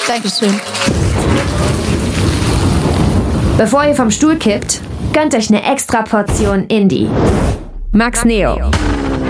Dankeschön. Bevor ihr vom Stuhl kippt, gönnt euch eine extra Portion Indie. Max Neo.